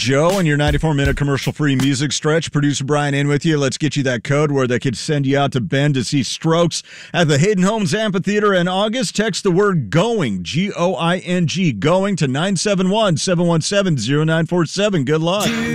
Joe and your 94-minute commercial-free music stretch. Producer Brian in with you. Let's get you that code where they could send you out to Bend to see Strokes at the Hayden Homes Amphitheater in August. Text the word GOING, GOING, going to 971-717-0947. Good luck.